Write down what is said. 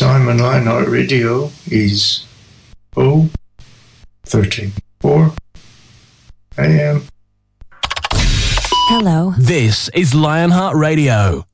time on Lionheart Radio is 0:34 a.m. Hello. This is Lionheart Radio.